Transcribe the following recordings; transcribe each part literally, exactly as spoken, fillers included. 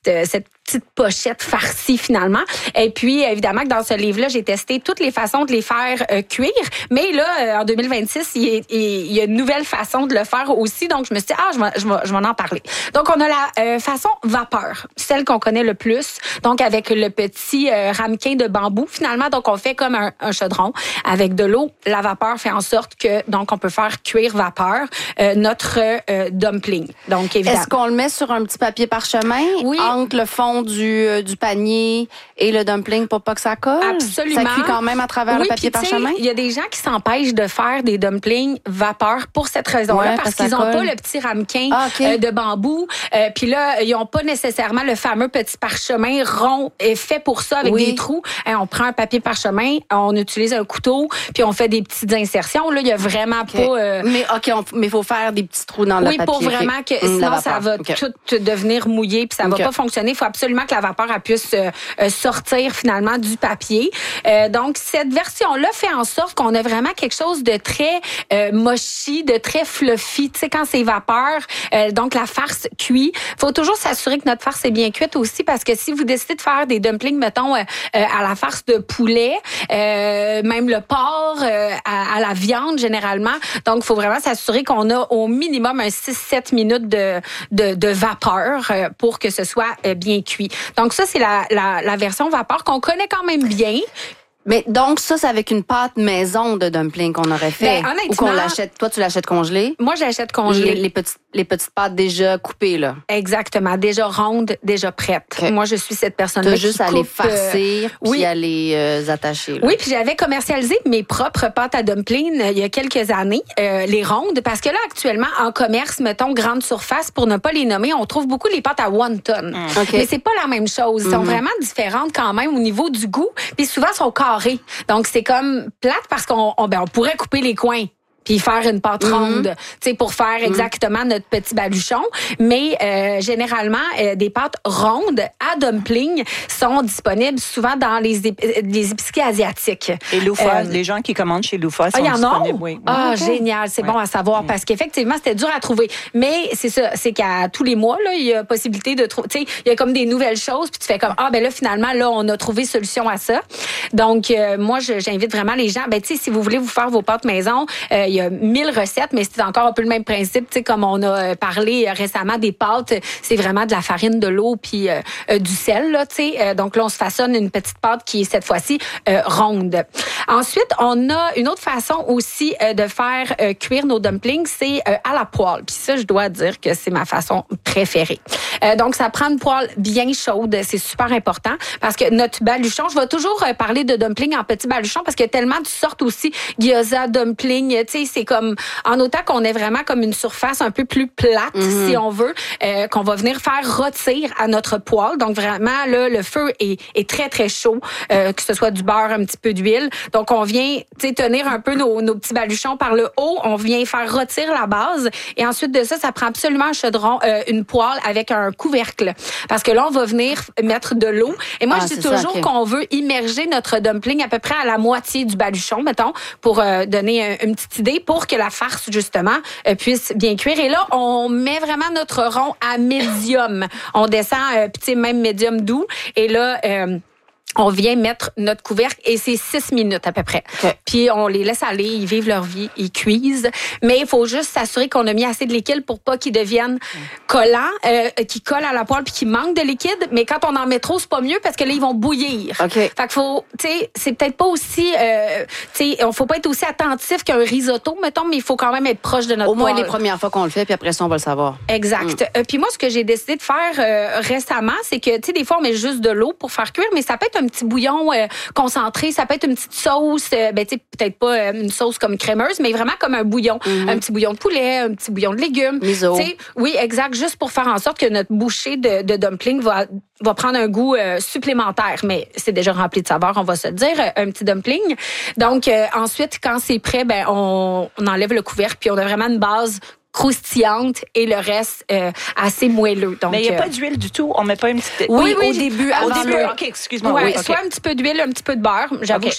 cette petite pochette farcie finalement. Et puis, évidemment, que dans ce livre-là, j'ai testé toutes les façons de les faire euh, cuire. Mais là, euh, en deux mille vingt-six, il y, a, il y a une nouvelle façon de le faire aussi. Donc, je me suis dit, ah, je vais, je vais, je vais en parler. Donc, on a la euh, façon vapeur, celle qu'on connaît le plus. Donc, avec le petit euh, ramequin de bambou, finalement. Donc, on fait comme un, un chaudron avec de l'eau. La vapeur fait en sorte que, donc, on peut faire cuire vapeur euh, notre euh, dumpling. Donc, évidemment. Est-ce qu'on le met sur un petit papier parchemin oui. entre le fond du, euh, du panier et le dumpling pour pas que ça colle? Absolument. Ça cuit quand même à travers oui, le papier parchemin? Il y a des gens qui s'empêchent de faire des dumplings vapeur pour cette raison-là, ouais, parce, parce qu'ils n'ont pas le petit ramequin ah, okay. euh, de bambou. Euh, Puis là, ils n'ont pas nécessairement le fameux petit parchemin rond et fait pour ça avec oui. des trous. Hein, on prend un papier parchemin, on utilise un couteau, puis on fait des petites insertions. Là, il y a vraiment okay. pas... Euh... Mais OK, on, mais il faut faire des petits trous dans le oui, papier. Oui, pour vraiment que... Mmh, sinon, ça va okay. tout devenir mouillé, puis ça okay. va pas fonctionner. Il faut absolument que la vapeur elle puisse euh, sortir finalement du papier. Euh, donc, cette version-là fait en sorte qu'on a vraiment quelque chose de très euh, mochi, de très fluffy. Tu sais, quand c'est vapeur, euh, donc la farce cuit. Il faut toujours s'assurer que notre farce est bien cuite aussi, parce que si vous décidez de faire des dumplings, mettons, euh, euh, à la farce de poulet, euh, même le porc, euh, à, à la viande généralement, donc il faut vraiment s'assurer qu'on a au minimum un six sept minutes de, de, de vapeur euh, pour que ce soit euh, bien cuit. Donc ça, c'est la, la, la version vapeur qu'on connaît quand même bien. Mais donc, ça, c'est avec une pâte maison de dumpling qu'on aurait fait. Ben, ou qu'on l'achète. Toi, tu l'achètes congelé? Moi, je l'achète congelé. Les, les, petites, les petites pâtes déjà coupées, là. Exactement. Déjà rondes, déjà prêtes. Okay. Moi, je suis cette personne-là. T'as juste qui à coupe, les farcir, euh, oui. puis à les euh, attacher. Là. Oui, puis j'avais commercialisé mes propres pâtes à dumpling euh, il y a quelques années, euh, les rondes, parce que là, actuellement, en commerce, mettons, grande surface, pour ne pas les nommer, on trouve beaucoup les pâtes à wonton. Mm. Okay. Mais c'est pas la même chose. Elles sont mm-hmm. vraiment différentes quand même au niveau du goût, puis souvent, elles sont carrées. Donc, c'est comme plate parce qu'on on, ben, on pourrait couper les coins puis faire une pâte ronde, mm-hmm. tu sais, pour faire exactement mm-hmm. notre petit baluchon. Mais euh, généralement, euh, des pâtes rondes à dumpling sont disponibles souvent dans les, ép- les épiceries asiatiques. Et Loufa, euh, les gens qui commandent chez Loufa sont ah, disponibles, oui. Ah, okay. Génial, c'est ouais. bon à savoir, parce qu'effectivement, c'était dur à trouver. Mais c'est ça, c'est qu'à tous les mois, là, il y a possibilité de trouver, tu sais, il y a comme des nouvelles choses, puis tu fais comme, ah, ben là, finalement, là, on a trouvé solution à ça. Donc, euh, moi, je, j'invite vraiment les gens, ben, tu sais, si vous voulez vous faire vos pâtes maison, euh, il y a mille recettes, mais c'est encore un peu le même principe, tu sais, comme on a parlé récemment des pâtes, c'est vraiment de la farine, de l'eau, puis euh, euh, du sel, là, tu sais. Euh, donc là, on se façonne une petite pâte qui est cette fois-ci euh, ronde. Ensuite, on a une autre façon aussi euh, de faire euh, cuire nos dumplings, c'est euh, à la poêle. Puis ça, je dois dire que c'est ma façon préférée. Euh, donc, ça prend une poêle bien chaude, c'est super important, parce que notre baluchon, je vais toujours euh, parler de dumpling en petit baluchon, parce qu'il y a tellement de sortes aussi, gyoza, dumpling, tu sais, c'est comme, en autant qu'on ait vraiment comme une surface un peu plus plate, mm-hmm. si on veut, euh, qu'on va venir faire rôtir à notre poêle. Donc, vraiment, là, le feu est, est très, très chaud, euh, que ce soit du beurre, un petit peu d'huile. Donc, on vient, tu sais, tenir un peu nos, nos petits baluchons par le haut, on vient faire rôtir la base, et ensuite de ça, ça prend absolument un chaudron, euh, une poêle avec un couvercle. Parce que là, on va venir mettre de l'eau. Et moi, ah, je dis toujours ça, okay. qu'on veut immerger notre dumpling à peu près à la moitié du baluchon, mettons, pour euh, donner une petite idée, pour que la farce, justement, euh, puisse bien cuire. Et là, on met vraiment notre rond à médium. On descend, euh, puis tu sais, même médium doux. Et là... Euh, on vient mettre notre couvercle et c'est six minutes à peu près. Okay. Puis on les laisse aller, ils vivent leur vie, ils cuisent. Mais il faut juste s'assurer qu'on a mis assez de liquide pour pas qu'ils deviennent mm. collants, euh, qu'ils collent à la poêle puis qu'ils manquent de liquide. Mais quand on en met trop, c'est pas mieux parce que là, ils vont bouillir. Okay. Fait qu'il faut, tu sais, c'est peut-être pas aussi, euh, tu sais, on faut pas être aussi attentif qu'un risotto, mettons, mais il faut quand même être proche de notre Au moins poêle. Les premières fois qu'on le fait, puis après ça, on va le savoir. Exact. Mm. Euh, puis moi, ce que j'ai décidé de faire euh, récemment, c'est que, tu sais, des fois, on met juste de l'eau pour faire cuire, mais ça peut être un petit bouillon euh, concentré, ça peut être une petite sauce, euh, ben tu sais, peut-être pas euh, une sauce comme crémeuse, mais vraiment comme un bouillon, mm-hmm. un petit bouillon de poulet, un petit bouillon de légumes. Miso. Tu sais, oui, exact, juste pour faire en sorte que notre bouchée de, de dumpling va va prendre un goût euh, supplémentaire, mais c'est déjà rempli de saveur, on va se le dire, un petit dumpling. Donc euh, ensuite, quand c'est prêt, ben on, on enlève le couvercle, puis on a vraiment une base croustillante et le reste euh, assez moelleux. Donc, mais il n'y a euh, pas d'huile du tout? On met pas une petite... Oui, oui, au début. Au avant début, le... OK, excuse-moi. Ouais, oui, okay. Soit un petit peu d'huile, un petit peu de beurre. J'avoue okay. que je suis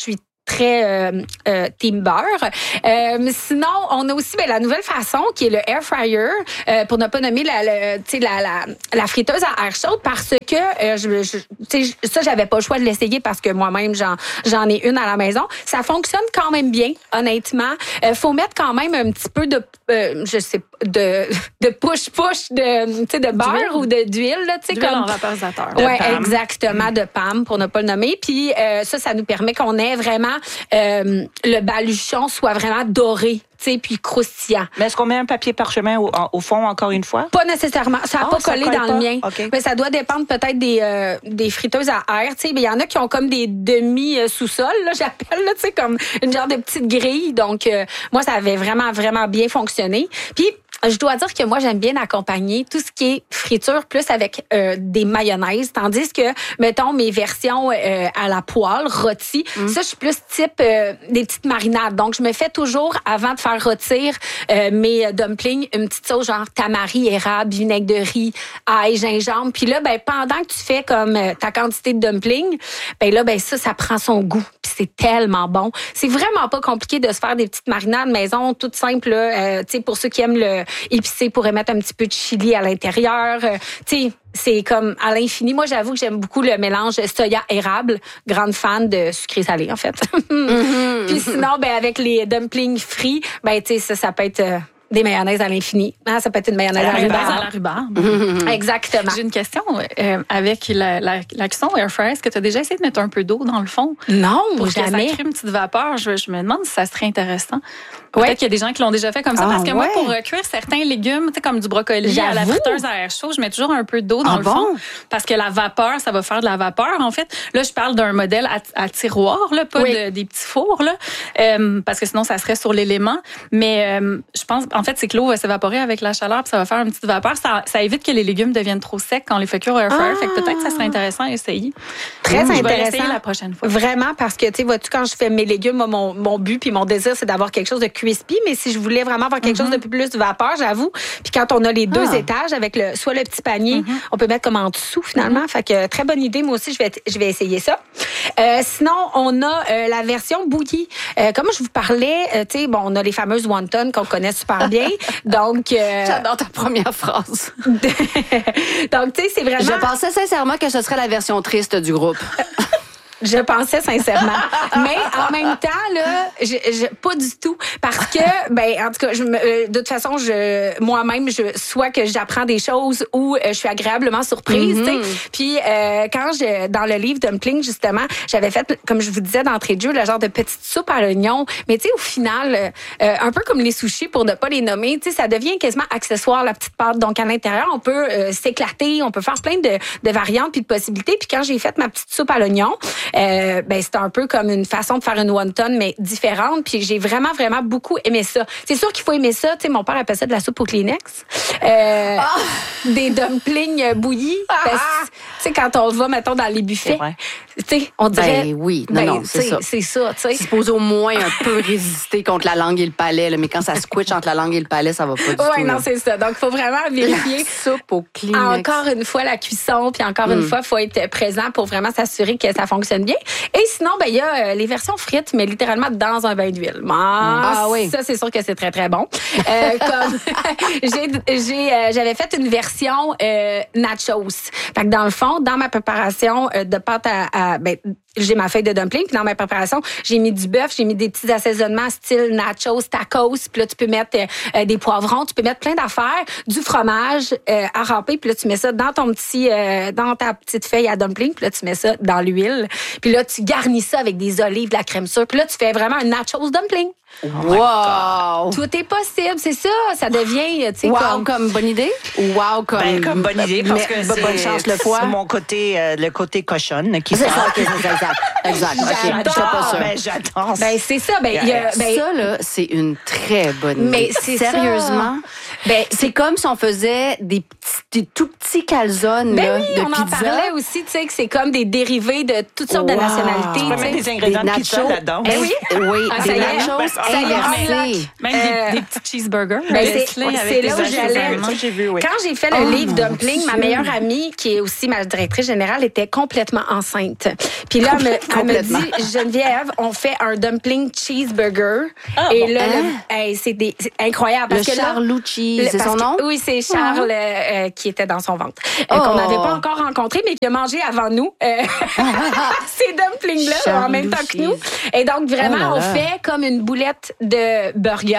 très euh, euh, team beurre. Euh, sinon, on a aussi ben, la nouvelle façon qui est le air fryer, euh, pour ne pas nommer la, la, la, la, la friteuse à air chaude, parce que euh, je, je, ça, j'avais pas le choix de l'essayer parce que moi-même, j'en, j'en ai une à la maison. Ça fonctionne quand même bien, honnêtement. Euh, faut mettre quand même un petit peu de, euh, je sais pas, de, de push-push de, tu sais, de beurre d'huile. Ou de, d'huile, là, tu sais, d'huile comme. en vaporisateur. Oui, exactement, de P A M, pour ne pas le nommer. Puis euh, ça, ça nous permet qu'on ait vraiment, euh, le baluchon soit vraiment doré. Tu sais, puis croustillant. Mais est-ce qu'on met un papier parchemin au, au fond, encore une fois? Pas nécessairement. Ça n'a Oh, pas ça collé colle dans pas? le mien. Okay. Mais ça doit dépendre peut-être des, euh, des friteuses à air. Tu sais, il y en a qui ont comme des demi-sous-sols, là, j'appelle, là, tu sais, comme une genre de petite grille. Donc, euh, moi, ça avait vraiment, vraiment bien fonctionné. Puis, je dois dire que moi, j'aime bien accompagner tout ce qui est friture plus avec euh, des mayonnaises, tandis que, mettons, mes versions euh, à la poêle, rôties, mm. ça, je suis plus type euh, des petites marinades. Donc, je me fais toujours, avant de faire rôtir euh, mes dumplings, une petite sauce genre tamari, érable, vinaigre de riz, ail, gingembre. Puis là, ben pendant que tu fais comme euh, ta quantité de dumplings, ben là, ben ça, ça prend son goût. Puis c'est tellement bon. C'est vraiment pas compliqué de se faire des petites marinades maison, toutes simples, euh, tu sais, pour ceux qui aiment le épicé, pourrait mettre un petit peu de chili à l'intérieur. Euh, tu sais, c'est comme à l'infini. Moi, j'avoue que j'aime beaucoup le mélange soya-érable. Grande fan de sucré-salé, en fait. Mm-hmm. Puis sinon, ben avec les dumplings frits, ben tu sais, ça, ça peut être... Euh, des mayonnaises à l'infini. Ah, ça peut être une mayonnaise à la rhubarbe. à la rhubarbe. Mm-hmm. Exactement. J'ai une question euh, avec la, la, la cuisson air fryer. Est-ce que tu as déjà essayé de mettre un peu d'eau dans le fond? Non, pour jamais. Que ça crée une petite vapeur. Je, je me demande si ça serait intéressant. Peut-être ouais. qu'il y a des gens qui l'ont déjà fait comme ça. Ah, parce que ouais. moi, pour euh, cuire certains légumes, tu sais, comme du brocoli J'avoue. à la friteuse à air chaud, je mets toujours un peu d'eau dans ah le bon? fond. Parce que la vapeur, ça va faire de la vapeur, en fait. Là, je parle d'un modèle à, à tiroir, là, pas oui. de, des petits fours, là. Euh, parce que sinon, ça serait sur l'élément. Mais euh, je pense, en fait, c'est que l'eau va s'évaporer avec la chaleur, puis ça va faire une petite vapeur. Ça, ça évite que les légumes deviennent trop secs quand on les fait cuire au air fryer. Ah. Fait que peut-être que ça serait intéressant à essayer. Très mmh. intéressant. Je vais l'essayer la prochaine fois. Vraiment, parce que, tu sais, vois-tu, quand je fais mes légumes, moi, mon, mon but puis mon désir, c'est d'avoir quelque chose de crispy. Mais si je voulais vraiment avoir quelque mm-hmm. chose de plus de vapeur, j'avoue. Puis quand on a les deux ah. étages avec le, soit le petit panier, mm-hmm. on peut mettre comme en dessous, finalement. Mm-hmm. Fait que, très bonne idée. Moi aussi, je vais, je vais essayer ça. Euh, sinon, on a euh, la version bouillie. Euh, comme je vous parlais, euh, tu sais, bon, on a les fameuses wonton qu'on connaît super bien. Donc, euh, j'adore ta première phrase. Donc, tu sais, c'est vraiment... Je pensais sincèrement que ce serait la version triste du groupe. Je pensais sincèrement. Mais en même temps, là, je, je, pas du tout. Parce que, ben, en tout cas, je me, euh, de toute façon, je, moi-même, je, soit que j'apprends des choses ou euh, je suis agréablement surprise, mm-hmm. tu sais. Puis, euh, quand je, dans le livre Dumpling, justement, j'avais fait, comme je vous disais d'entrée de jeu, le genre de petite soupe à l'oignon. Mais, tu sais, au final, euh, un peu comme les sushis, pour ne pas les nommer, tu sais, ça devient quasiment accessoire, la petite pâte. Donc, à l'intérieur, on peut euh, s'éclater, on peut faire plein de, de variantes puis de possibilités. Puis, quand j'ai fait ma petite soupe à l'oignon, Euh, ben c'était un peu comme une façon de faire une wonton mais différente, puis j'ai vraiment vraiment beaucoup aimé ça. C'est sûr qu'il faut aimer ça, tu sais, mon père appelle ça de la soupe au Kleenex. Euh, ah! Des dumplings bouillis. Ah! Tu sais, quand on va mettons dans les buffets, tu sais, on dirait ben oui, non ben, non, c'est ça. C'est ça, tu sais. C'est supposé au moins un peu résister contre la langue et le palais, là, mais quand ça squitche entre la langue et le palais, ça va pas du ouais, tout. Ouais, non, là. c'est ça. Donc faut vraiment vérifier la soupe au Kleenex. Encore une fois la cuisson, puis encore mm. une fois, faut être présent pour vraiment s'assurer que ça fonctionne bien. Et sinon, ben il y a euh, les versions frites, mais littéralement dans un bain d'huile. Ah, ah oui. Ça, c'est sûr que c'est très, très bon. Euh, comme j'ai, j'ai, euh, j'avais fait une version euh, nachos. Fait que dans le fond, dans ma préparation euh, de pâte à... à ben, j'ai ma feuille de dumpling, puis dans ma préparation, j'ai mis du bœuf, j'ai mis des petits assaisonnements style nachos, tacos, puis là, tu peux mettre euh, des poivrons, tu peux mettre plein d'affaires, du fromage euh, à râper, puis là, tu mets ça dans ton petit, euh, dans ta petite feuille à dumpling, puis là, tu mets ça dans l'huile, puis là, tu garnis ça avec des olives, de la crème sûre, puis là, tu fais vraiment un nachos dumpling. Wow! Tout est possible, c'est ça. Ça devient, tu sais, wow, comme... comme bonne idée? Ou wow, comme... Ben, comme bonne idée, parce que c'est, bonne chance le foie. C'est mon côté, euh, le côté cochonne qui c'est ça, okay, c'est exact. Exact. Okay, j'adore, pas ben, j'adore. Ben, c'est ça. Ben, y a, ben, ça, là, c'est une très bonne idée. Mais c'est Sérieusement. Ça. Ben, c'est comme si on faisait des petits, des tout petits calzones, ben là, oui, de on pizza. en parlait aussi, tu sais, que c'est comme des dérivés de toutes sortes wow. de nationalités. Tu peux mettre des ingrédients de pizza là-dedans. Ben oui. Oui, ah, des nachos Ça y est, Inversé. Même Euh, des, des petits cheeseburgers. Ben, euh, c'est- slay ouais, avec c'est des là où ajouts j'allais. vraiment. Ça, j'ai vu, oui. Quand j'ai fait le Oh, livre mon Dumpling, ma Dieu. meilleure amie, qui est aussi ma directrice générale, était complètement enceinte. Puis là, elle me, elle me Complètement. dit, Geneviève, on fait un dumpling cheeseburger. Ah, Et bon. là, le- Hein? hey, c'est des- c'est incroyable. Parce Le que là, Charlucci, le- c'est parce son que- nom? Oui, c'est Charles euh, euh, qui était dans son ventre. Euh, Oh. Qu'on n'avait pas encore rencontré, mais qui a mangé avant nous. Euh, ces dumplings-là, en même temps que nous. Et donc, vraiment, Oh là on là. fait comme une boulette de burger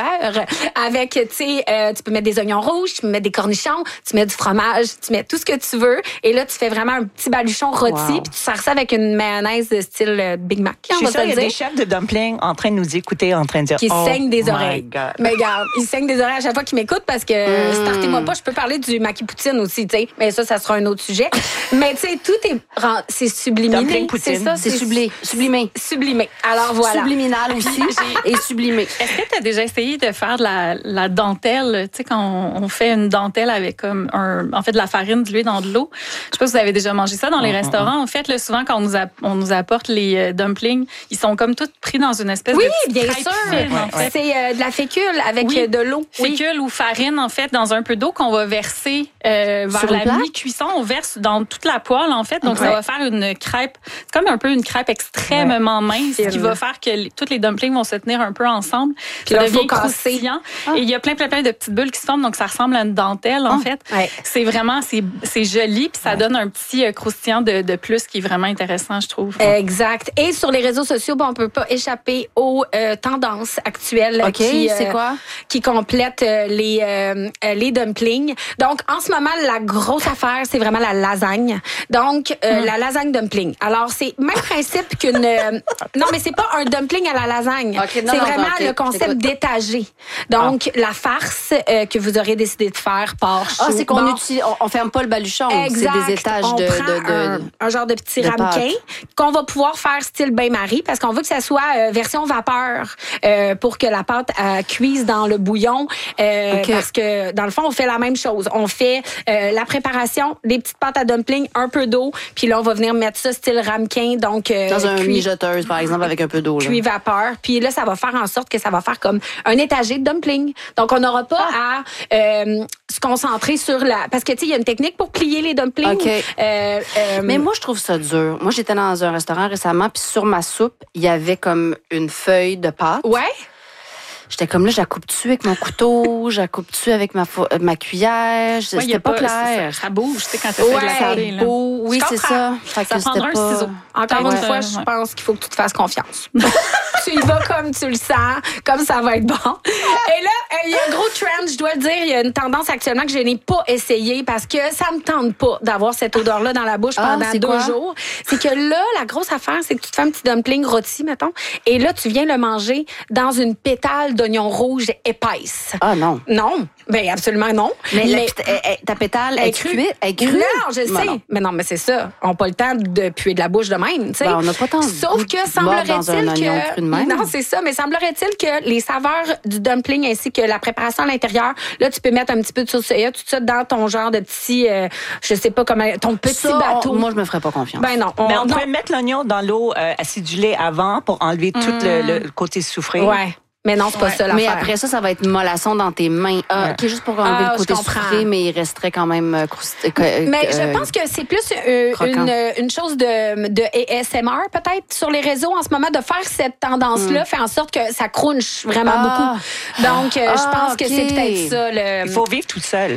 avec, tu sais, euh, tu peux mettre des oignons rouges, tu peux mettre des cornichons, tu mets du fromage, tu mets tout ce que tu veux. Et là, tu fais vraiment un petit baluchon rôti, Wow. puis tu sers ça avec une mayonnaise de style euh, Big Mac. Je on suis va sûre se qu'il y le a des dire. chefs de dumpling en train de nous écouter, en train de dire Qui oh saignent des my oreilles. God. Mais regarde, ils saignent des oreilles à chaque fois qu'ils m'écoutent parce que Mm. startez-moi pas, je peux parler du maki poutine aussi, tu sais. Mais ça, ça sera un autre sujet. Mais tu sais, tout est ren- c'est sublimé. Dumpling poutine. C'est ça, C'est sublimé. Sublimé. Sublimé. Alors voilà. Subliminal aussi et sublimé. Est-ce que tu as déjà essayé de faire de la, la dentelle? Tu sais, quand on, on fait une dentelle avec comme un, en fait, de la farine diluée dans de l'eau. Je sais pas si vous avez déjà mangé ça dans les restaurants. En fait, là, souvent, quand on nous, a- on nous apporte les euh, dumplings, ils sont comme tous pris dans une espèce Oui, de petite bien crêpe sûr. fine, en fait. C'est euh, de la fécule avec Oui. euh, de l'eau. Oui. Fécule ou farine, en fait, dans un peu d'eau qu'on va verser euh, vers Sur une la plaque? mi-cuisson. On verse dans toute la poêle, en fait. Donc, Ouais. ça va faire une crêpe. C'est comme un peu une crêpe extrêmement mince Fine. qui va faire que les, toutes les dumplings vont se tenir un peu ensemble. Puis ça là, devient faut casser. croustillant. Et il y a plein, plein, plein de petites bulles qui se forment. Donc, ça ressemble à une dentelle, en Ah. fait. Ouais. C'est vraiment, c'est, c'est joli. Puis ça donne un petit euh, croustillant de, de plus qui est vraiment intéressant, je trouve. Exact. Et sur les réseaux sociaux, bon, on peut pas échapper aux euh, tendances actuelles OK, qui, euh, c'est quoi? qui complètent euh, les euh, euh, les dumplings. Donc, en ce moment, la grosse affaire, c'est vraiment la lasagne. Donc, euh, la lasagne dumpling. Alors, c'est même principe qu'une... euh, non, mais c'est pas un dumpling à la lasagne. OK, non, c'est non, vraiment OK, le concept j'écoute. d'étagé. Donc, la farce euh, que vous aurez décidé de faire par Ah, chaud. c'est qu'on Bon. utilise, on, on ferme pas le baluchon. Exact. C'est des étages on de, prend de, de, un, un genre de petit de ramequin pâte. qu'on va pouvoir faire style bain-marie parce qu'on veut que ça soit euh, version vapeur euh, pour que la pâte euh, cuise dans le bouillon. Euh, OK. Parce que dans le fond, on fait la même chose. On fait euh, la préparation, des petites pâtes à dumpling, un peu d'eau, puis là, on va venir mettre ça style ramequin. Donc, euh, dans un cuit- mijoteuse, par exemple, avec un peu d'eau. là. cuit vapeur. Puis là, ça va faire en sorte que ça va faire comme un étagé de dumpling. Donc, on n'aura pas à euh, se concentrer sur la... Parce que, tu sais, il y a une technique pour plier les dumplings. OK. Euh, euh, Mais moi, je trouve ça dur. Moi, j'étais dans un restaurant récemment, puis sur ma soupe, il y avait comme une feuille de pâte. Ouais. J'étais comme là, je la coupe-tu avec mon couteau, je la coupe-tu avec ma, fo- euh, ma cuillère. Je- Ouais, y C'était a pas c'est clair. Ça, ça bouge, tu sais, quand tu fais de Ouais, la ça salée, là. Beau, oui, Je c'est comprends. ça. Fait Ça que prendra c'était un pas- ciseau. Encore Ouais. une fois, je Ouais. pense qu'il faut que tu te fasses confiance. Tu y vas comme tu le sens, comme ça va être bon. Et là, euh, il y a un gros trend, je dois le dire, il y a une tendance actuellement que je n'ai pas essayé parce que ça me tente pas d'avoir cette odeur-là dans la bouche Ah, pendant c'est deux quoi? jours. C'est que là, la grosse affaire, c'est que tu te fais un petit dumpling rôti, mettons, et là, tu viens le manger dans une pétale d'oignon rouge épaisse. Ah non. Non, ben absolument non. Mais, la pét- elle- elle- ta pétale, elle est cuite? Elle est crue? Non, je sais. Ben non. Mais non, mais c'est ça. On n'a pas le temps de puer de la bouche de même, tu sais. Ben, on n'a pas tant de Sauf goût que de mordre dans un semblerait-il oignon que cru de même. non, c'est ça, mais semblerait-il que les saveurs du dumpling ainsi que la préparation à l'intérieur, là tu peux mettre un petit peu de sauce soya, tout ça dans ton genre de petit euh, je sais pas comment ton petit Ça, bateau. on- moi, je me ferais pas confiance. Ben non, on, Mais on non. pourrait mettre l'oignon dans l'eau euh, acidulée avant pour enlever tout le, le côté souffré. Ouais. Mais non, c'est pas Ouais. ça Mais l'affaire. après ça, ça va être mollasson dans tes mains. Ah, Ouais. OK, juste pour enlever Ah, le côté je comprends. sucré, mais il resterait quand même euh, croustillant. euh, Mais euh, je pense que c'est plus euh, croquant. une, une chose de, de A S M R peut-être sur les réseaux en ce moment, de faire cette tendance-là fait en sorte que ça crunche vraiment Ah. beaucoup. Donc, euh, je Ah, pense que ok. c'est peut-être ça. Le... Il faut vivre tout seul.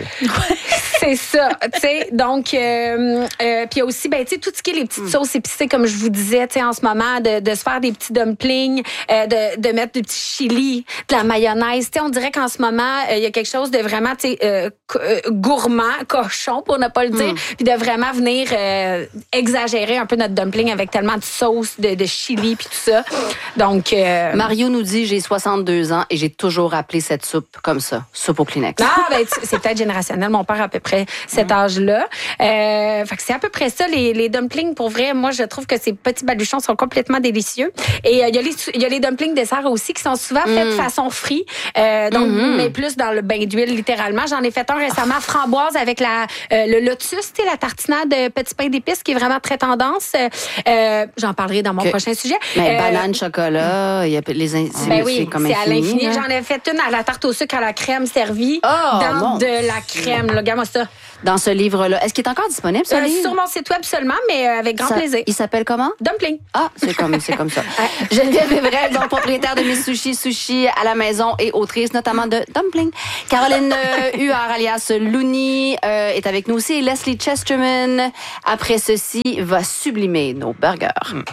C'est ça, tu sais. Donc, euh, euh, puis il y a aussi, ben, tu sais, tout ce qui est les petites sauces épicées, comme je vous disais, tu sais, en ce moment, de, de se faire des petits dumplings, euh, de, de mettre du petit chili, de la mayonnaise. Tu sais, on dirait qu'en ce moment, euh, il y a quelque chose de vraiment, tu sais, euh, co- euh, gourmand, cochon, pour ne pas le dire, puis de vraiment venir euh, exagérer un peu notre dumpling avec tellement de sauce, de, de chili, puis tout ça. Donc, euh, Mario nous dit, j'ai soixante-deux ans et j'ai toujours appelé cette soupe comme ça, soupe au Kleenex. Ah, ben, tu- c'est peut-être générationnel. Mon père a à peu près cet âge-là. Euh, fait que c'est à peu près ça, les, les dumplings. Pour vrai, moi, je trouve que ces petits baluchons sont complètement délicieux. Et euh, il y a les, il y a les dumplings dessert aussi qui sont souvent cetera, fait de façon frite, euh, donc Mm-hmm. mais plus dans le bain d'huile littéralement. J'en ai fait un récemment framboise avec la euh, le lotus, tu sais, la tartinade de petit pain d'épices qui est vraiment très tendance. Euh, j'en parlerai dans mon Que- prochain sujet. Mais Euh, banane, chocolat, il y a les in- c'est, ben oui, c'est comme c'est à infini, l'infini. là. J'en ai fait une à la tarte au sucre à la crème servie Oh, dans mon de la crème. Là, regarde-moi ça. Dans ce livre-là. Est-ce qu'il est encore disponible, ce Euh, livre? sur mon site web seulement, mais euh, avec grand Ça- plaisir. Il s'appelle comment? Dumpling. Ah, c'est comme, c'est comme ça. Geneviève Evrel, donc propriétaire de Miss Sushi, Sushi à la maison et autrice notamment de Dumpling. Caroline euh, Huard, alias Looney, euh, est avec nous aussi. Et Leslie Chesterman, après ceci, va sublimer nos burgers.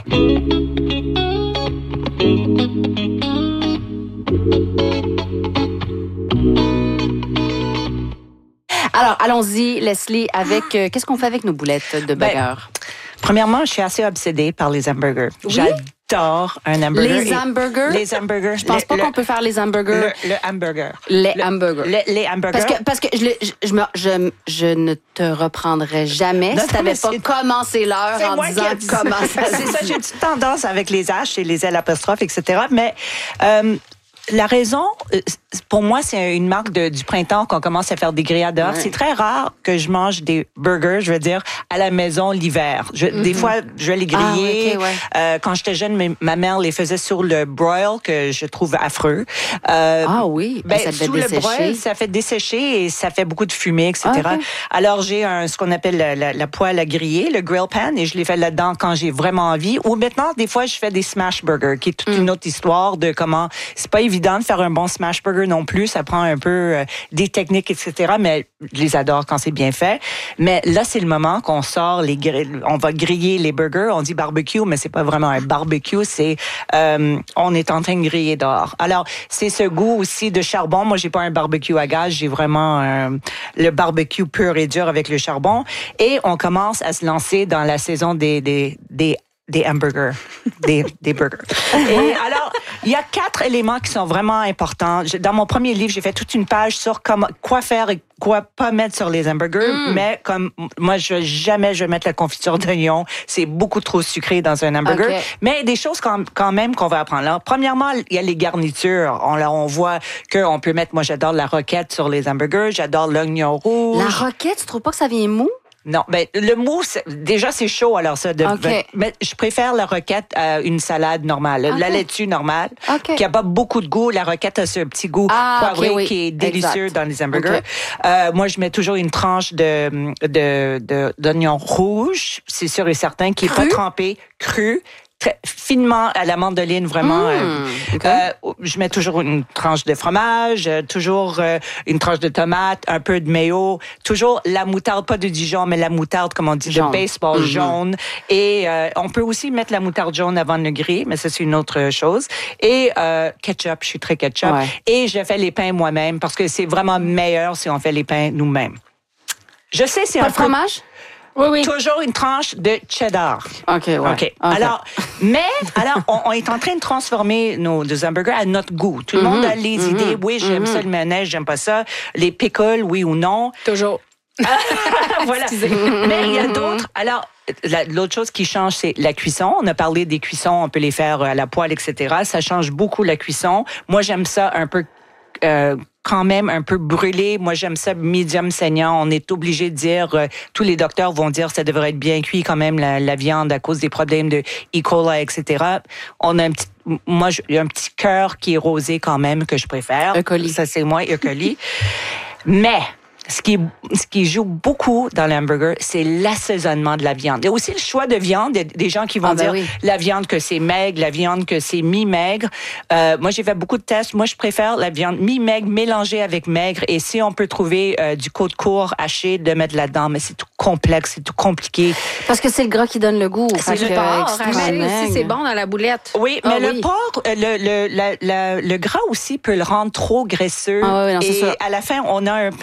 Alors, allons-y, Leslie, avec... euh, qu'est-ce qu'on fait avec nos boulettes de burgers? Ben, Premièrement, je suis assez obsédée par les hamburgers. J'adore un hamburger. Les Et- hamburgers? Les hamburgers. Je pense Le- pas le- qu'on peut faire les hamburgers. Le, le hamburger. Les Le- hamburgers. le- les hamburgers. Parce que, parce que je, le- je, je, me- je, je ne te reprendrai jamais Non, si tu n'avais mais pas c'est- commencé l'heure C'est en moi disant qui ai dit ça. comment ça C'est ça, j'ai une petite tendance avec les H et les L apostrophes, et cetera. Mais euh, la raison, euh, pour moi, c'est une marque de, du printemps qu'on commence à faire des grillades dehors. Ouais. C'est très rare que je mange des burgers, je veux dire, à la maison l'hiver. Je, Des fois, je vais les Ah, griller. ok, ouais. Euh, quand j'étais jeune, mes- ma mère les faisait sur le broil, que je trouve affreux. Euh, Ah oui, ben, ça devait sous le dessécher. broil, ça fait dessécher et ça fait beaucoup de fumée, et cetera. Ah, ok. Alors, j'ai un, ce qu'on appelle la, la, la poêle à griller, le grill pan, et je l'ai fait là-dedans quand j'ai vraiment envie. Ou maintenant, des fois, je fais des smash burgers, qui est toute Mm. une autre histoire de comment... C'est pas évident de faire un bon smash burger non plus. Ça prend un peu euh, des techniques, et cetera. Mais je les adore quand c'est bien fait. Mais là, c'est le moment qu'on sort les grilles. On va griller les burgers. On dit barbecue, mais c'est pas vraiment un barbecue. C'est euh, on est en train de griller dehors. Alors, c'est ce goût aussi de charbon. Moi, j'ai pas un barbecue à gaz. J'ai vraiment euh, le barbecue pur et dur avec le charbon. Et on commence à se lancer dans la saison des des des des hamburgers, des, des burgers. Et alors, il y a quatre éléments qui sont vraiment importants. Je- Dans mon premier livre, j'ai fait toute une page sur comment, quoi faire et quoi pas mettre sur les hamburgers, Mm. mais comme moi, je jamais je vais mettre la confiture d'oignon, c'est beaucoup trop sucré dans un hamburger. Ok. Mais des choses quand, quand même qu'on va apprendre. Alors, premièrement, il y a les garnitures. On, là, on voit qu'on peut mettre, moi j'adore la roquette sur les hamburgers, j'adore l'oignon rouge. La roquette, tu trouves pas que ça vient mou? Non, ben le mousse, déjà c'est chaud, alors ça. De, OK. ben, mais je préfère la roquette à une salade normale, OK. la laitue normale, OK. qui a pas beaucoup de goût. La roquette a ce petit goût Ah, poivré OK, oui. qui est délicieux Exact. dans les hamburgers. OK. Euh, moi, je mets toujours une tranche de de de- d'oignon rouge, c'est sûr et certain, qui est Cru? pas trempé, cru. Très finement à la mandoline, vraiment. Mmh, euh, OK. euh, je mets toujours une tranche de fromage, euh, toujours euh, une tranche de tomate, un peu de mayo, toujours la moutarde, pas de Dijon, mais la moutarde, comme on dit, Jaune. de baseball Mhm. jaune. Et euh, on peut aussi mettre la moutarde jaune avant de le griller, mais ça, c'est une autre chose. Et euh, ketchup, je suis très ketchup. Ouais. Et je fais les pains moi-même parce que c'est vraiment meilleur si on fait les pains nous-mêmes. Je sais, c'est Pas un de peu- fromage? Oui, oui. Toujours une tranche de cheddar. OK, ouais. OK. Alors, mais, alors, on, on est en train de transformer nos, nos hamburgers à notre goût. Tout le monde a les idées. Oui, j'aime ça, le mayonnaise, j'aime pas ça. Les pickles, oui ou non. Toujours. Voilà. Mais il y a d'autres. Alors, la- l'autre chose qui change, c'est la cuisson. On a parlé des cuissons, on peut les faire à la poêle, et cetera. Ça change beaucoup la cuisson. Moi, j'aime ça un peu... Euh, quand même un peu brûlé. Moi, j'aime ça medium saignant. On est obligé de dire, euh, tous les docteurs vont dire ça devrait être bien cuit quand même, la, la viande, à cause des problèmes de E. coli, et cetera. On a un petit, moi, j'ai un petit cœur qui est rosé quand même, que je préfère. E. coli. Ça, c'est moi, E. coli. Mais, ce qui, ce qui joue beaucoup dans l'hamburger, c'est l'assaisonnement de la viande. Il y a aussi le choix de viande. Il y a des gens qui vont Ah, ben dire oui. la viande que c'est maigre, la viande que c'est mi-maigre. Euh, moi, j'ai fait beaucoup de tests. Moi, je préfère la viande mi-maigre mélangée avec maigre. Et si on peut trouver euh, du côte court haché, de mettre là-dedans, mais c'est tout complexe, c'est tout compliqué. Parce que c'est le gras qui donne le goût. C'est Fait le que, porc, extrêmement Haché aussi, maigre. c'est bon dans la boulette. Oui, Ah mais oui. le porc, euh, le, le, la- la- le gras aussi peut le rendre trop graisseux. Ah oui, non, c'est et ça. à la fin, on a un pain qui est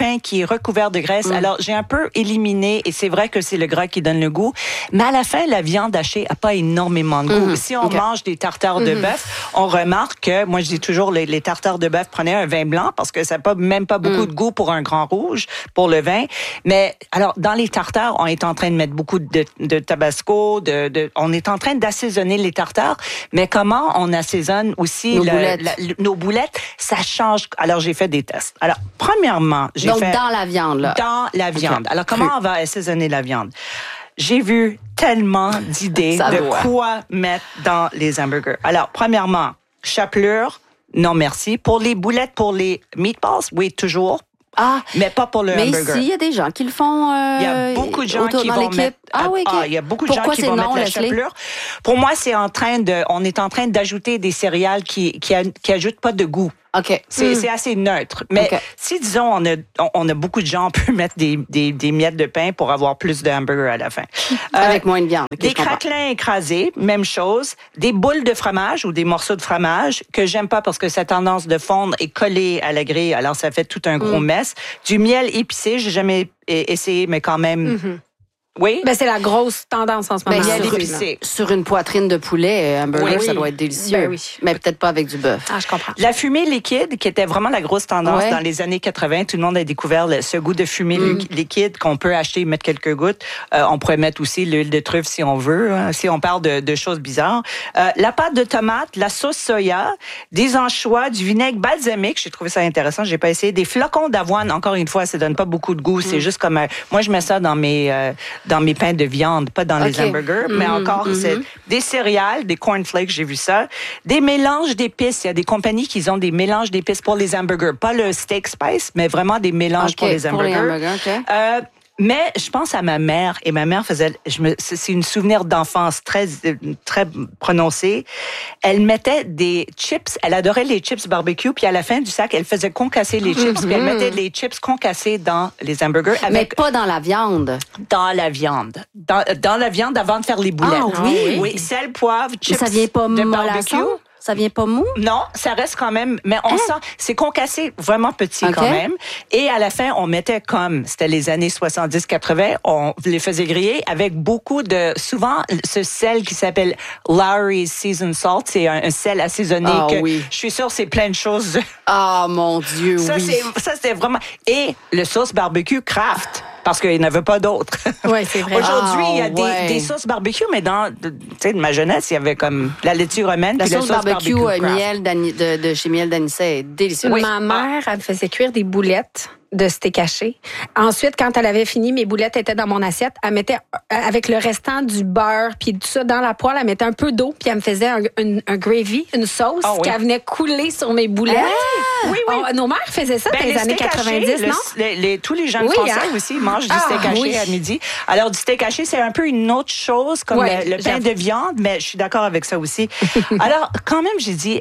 recouvert de graisse. Mm. Alors, j'ai un peu éliminé, et c'est vrai que c'est le gras qui donne le goût, mais à la fin, la viande hachée a pas énormément de goût. Mm-hmm. Si on okay. mange des tartares de mm-hmm. bœuf, on remarque que, moi, je dis toujours, les, les tartares de bœuf, prenez un vin blanc, parce que ça n'a pas, même pas beaucoup mm. de goût pour un grand rouge, pour le vin. Mais, alors, dans les tartares, on est en train de mettre beaucoup de, de tabasco, de, de, on est en train d'assaisonner les tartares, mais comment on assaisonne aussi nos, le, boulettes. La, le, nos boulettes, ça change. Alors, j'ai fait des tests. Alors, premièrement, j'ai Donc, fait... dans la viande, là. Dans la viande. Okay. Alors, comment Cru. on va assaisonner la viande? J'ai vu tellement d'idées de doit. quoi mettre dans les hamburgers. Alors, premièrement, chapelure, non merci. Pour les boulettes, pour les meatballs, oui, toujours. Ah, mais pas pour le mais hamburger. Mais ici, il y a des gens qui le font. Euh, il y a beaucoup de gens qui vont mettre. Ah oui, okay. ah, il y a beaucoup de Pourquoi gens qui vont non, mettre la Leslie? chapelure. Pour moi, c'est en train de, on est en train d'ajouter des céréales qui qui, qui ajoutent pas de goût. OK. C'est, mm. c'est assez neutre. Mais okay. si, disons, on a, on a beaucoup de gens, on peut mettre des, des, des miettes de pain pour avoir plus de hamburger à la fin. Avec euh, moins de viande. Des craquelins écrasés, même chose. Des boules de fromage ou des morceaux de fromage que j'aime pas parce que ça a tendance de fondre et coller à la grille. Alors, ça fait tout un gros mm. mess. Du miel épicé, j'ai jamais essayé, mais quand même... Mm-hmm. Oui. Ben, c'est la grosse tendance en ce moment. Ben, sur, sur une poitrine de poulet, un burger, oui. ça doit être délicieux. Ben, oui. Mais peut-être pas avec du bœuf. Ah, je comprends. La fumée liquide, qui était vraiment la grosse tendance ouais. dans les années quatre-vingts, tout le monde a découvert le, ce goût de fumée mm. liquide qu'on peut acheter et mettre quelques gouttes. Euh, on pourrait mettre aussi l'huile de truffe si on veut, hein, si on parle de, de choses bizarres. Euh, la pâte de tomate, la sauce soya, des anchois, du vinaigre balsamique, j'ai trouvé ça intéressant, j'ai pas essayé. Des flocons d'avoine, encore une fois, ça donne pas beaucoup de goût, mm. c'est juste comme... Un, moi, je mets ça dans mes, euh, dans mes pains de viande. Pas dans okay. les hamburgers, mm-hmm, mais encore, mm-hmm. c'est des céréales, des cornflakes, j'ai vu ça. Des mélanges d'épices. Il y a des compagnies qui ont des mélanges d'épices pour les hamburgers. Pas le steak spice, mais vraiment des mélanges okay, pour les hamburgers. Pour les hamburgers okay. euh, mais je pense à ma mère, et ma mère faisait, je me, c'est une souvenir d'enfance très, très prononcé. Elle mettait des chips, elle adorait les chips barbecue, puis à la fin du sac, elle faisait concasser les chips, mm-hmm. puis elle mettait les chips concassés dans les hamburgers. Avec, mais pas dans la viande. Dans la viande. Dans, dans la viande avant de faire les boulettes. Ah oui? Oui, sel, poivre, chips mais ça vient pas de barbecue. Ça vient pas mou? Non, ça reste quand même, mais on hein? sent, c'est concassé vraiment petit okay. quand même. Et à la fin, on mettait comme, c'était les années soixante-dix quatre-vingts, on les faisait griller avec beaucoup de, souvent, ce sel qui s'appelle Lawry's Seasoned Salt, c'est un, un sel assaisonné ah, que oui. je suis sûre c'est plein de choses. Ah, mon Dieu, ça, oui. C'est, ça, c'était vraiment, et le sauce barbecue Kraft. Parce qu'il n'y en avait pas d'autres. Oui, c'est vrai. Aujourd'hui, il y a oh, des, ouais. des sauces barbecue, mais dans, tu sais, de ma jeunesse, il y avait comme la laitue romaine la puis sauce la sauce barbecue, barbecue euh, miel de, de chez Miel d'Anicet est délicieuse. Oui. Ma mère, elle me faisait cuire des boulettes de steak haché. Ensuite, quand elle avait fini, mes boulettes étaient dans mon assiette. Elle mettait, avec le restant du beurre puis tout ça dans la poêle, elle mettait un peu d'eau puis elle me faisait un, un, un gravy, une sauce oh, oui. qui venait couler sur mes boulettes. Ah, oui, oui. On, nos mères faisaient ça ben, dans les, les années quatre-vingt-dix, haché, non? Le, les, les, tous les jeunes oui, Français hein? aussi mangent du ah, steak haché oui. à midi. Alors, du steak haché, c'est un peu une autre chose comme ouais, le, le pain de viande, mais je suis d'accord avec ça aussi. Alors, quand même, j'ai dit,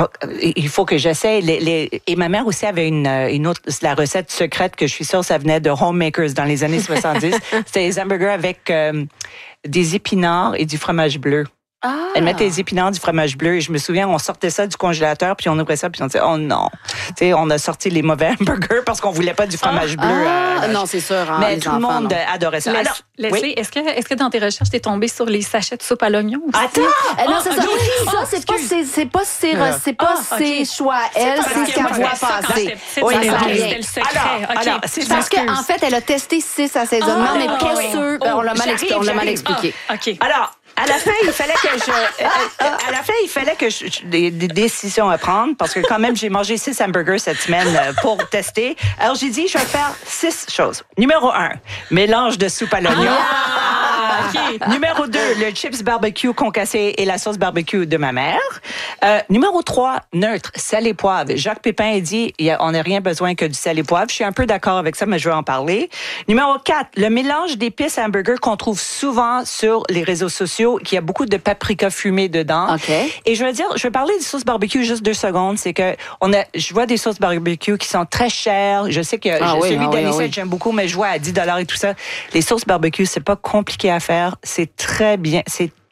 il faut que j'essaie. Les, les, et ma mère aussi avait une, une autre, la recette secrète que je suis sûre ça venait de Homemakers dans les années soixante-dix. C'était des hamburgers avec euh, des épinards et du fromage bleu. Ah. Elle mettait des épinards, du fromage bleu, et je me souviens, on sortait ça du congélateur, puis on ouvrait ça, puis on disait, oh non. Tu sais, on a sorti les mauvais hamburgers parce qu'on voulait pas du fromage ah. bleu. Ah. Euh, non, c'est sûr. Hein, mais tout enfants, le monde non. adorait ça. Les, Alors, Leslie, oui? est-ce que, est-ce que dans tes recherches, t'es tombée sur les sachets de soupe à l'oignon aussi? Attends! Ah, non, c'est ça. Oh, ça, c'est pas, c'est, c'est pas ses, c'est pas ah, ses okay. choix. Elle, c'est ce qu'elle voit passer. Oui, c'était le secret. Alors, okay. alors, c'est parce qu'en fait, elle a testé six assaisonnements, ah, mais pas oui. sûr. Oh, on l'a mal, expli- on l'a mal expliqué. Ah, okay. Alors, à la fin, il fallait que je, à la fin, il fallait que je, des, des décisions à prendre parce que quand même, j'ai mangé six hamburgers cette semaine pour tester. Alors, j'ai dit, je vais faire six choses. Numéro un, mélange de soupe à l'oignon. Ah, okay. Numéro deux, le chips barbecue concassé et la sauce barbecue de ma mère. Euh, numéro trois, neutre, sel et poivre. Jacques Pépin a dit, il y a, on n'a rien besoin que du sel et poivre. Je suis un peu d'accord avec ça, mais je vais en parler. Numéro quatre, le mélange d'épices à hamburger qu'on trouve souvent sur les réseaux sociaux, qu'il y a beaucoup de paprika fumé dedans. Okay. Et je veux dire, je vais parler des sauces barbecue juste deux secondes. C'est que on a, je vois des sauces barbecue qui sont très chères. Je sais que ah je, oui, celui ah d'Anicet, oui, ah oui. j'aime beaucoup, mais je vois à dix dollars et tout ça. Les sauces barbecue, c'est pas compliqué à faire. C'est très bien. C'est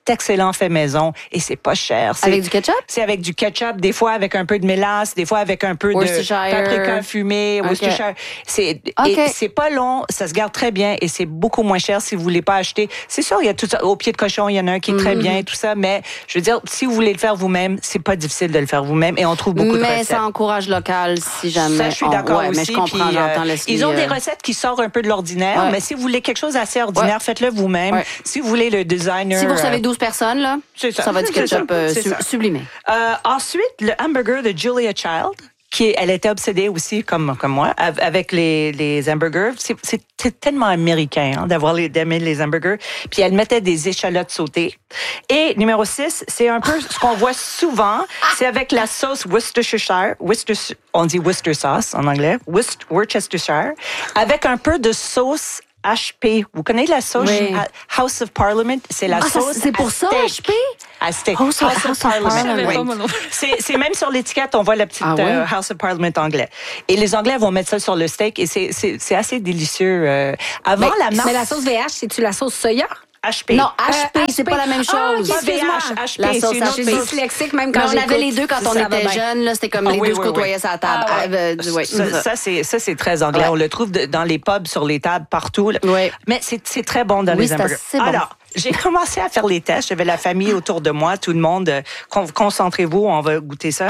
excellent fait maison et c'est pas cher. C'est, avec du ketchup? C'est avec du ketchup, des fois avec un peu de mélasse, des fois avec un peu de paprika fumé, okay. Worcestershire. C'est, okay. Et c'est pas long, ça se garde très bien et c'est beaucoup moins cher si vous voulez pas acheter. C'est sûr, il y a tout ça. Au pied de cochon, il y en a un qui est mm-hmm. très bien, tout ça, mais je veux dire, si vous voulez le faire vous-même, c'est pas difficile de le faire vous-même et on trouve beaucoup mais de recettes. Mais ça encourage local si jamais. Ça, je suis d'accord on, ouais, aussi. Mais je comprends, puis, j'entends euh, Ils ont des recettes qui sortent un peu de l'ordinaire, ouais. mais si vous voulez quelque chose d'assez ordinaire, ouais. faites-le vous-même. Ouais. Si vous voulez le designer... Si vous recevez douze personnes, là, c'est ça. ça va être du ketchup euh, su- sublimé. Euh, ensuite, le hamburger de Julia Child, qui elle était obsédée aussi, comme, comme moi, avec les, les hamburgers. C'est, c'est tellement américain hein, d'avoir les, d'aimer les hamburgers. Puis elle mettait des échalotes sautées. Et numéro six, c'est un peu ce qu'on voit souvent, c'est avec la sauce Worcestershire. Worcester, on dit Worcester sauce en anglais. Worcestershire. Avec un peu de sauce H P. Vous connaissez la sauce oui. House of Parliament? C'est la ah, sauce ça, c'est pour ça, H P? À steak. House, House, House of, of Parliament. Parliament. Oui. C'est, c'est même sur l'étiquette, on voit la petite ah, oui? euh, House of Parliament anglais. Et les Anglais vont mettre ça sur le steak et c'est, c'est, c'est assez délicieux. Euh, avant mais, la marque... Mais la sauce V H, c'est-tu la sauce soya? H P. Non, H P, euh, c'est H P. Pas la même chose. Ah, okay, excuse-moi. H P, la sauce H P. Je suis dyslexique même quand mais on avait les deux quand on était jeunes. Là, c'était comme ah, les oui, deux se oui, côtoyaient oui. sur la table. Ah, ouais. euh, oui, ça, ça, ça, c'est, ça, c'est très anglais. Ouais. On le trouve de, dans les pubs, sur les tables, partout. Oui. Mais c'est, c'est très bon dans oui, les hamburgers. Bon. Alors, j'ai commencé à faire les tests. J'avais la famille autour de moi, tout le monde. Con- concentrez-vous, on va goûter ça.